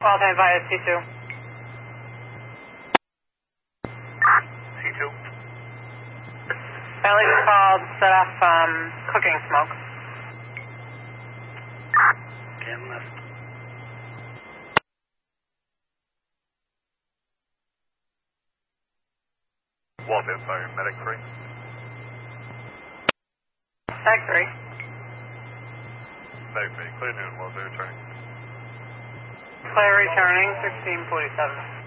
Wildfire via C2. C2. Valley was called, set off cooking smoke. Again, left. Wildfire fire, medic 3. Tag 3. Medic 3, clear noon, wildfire returning. Clear returning, 1647.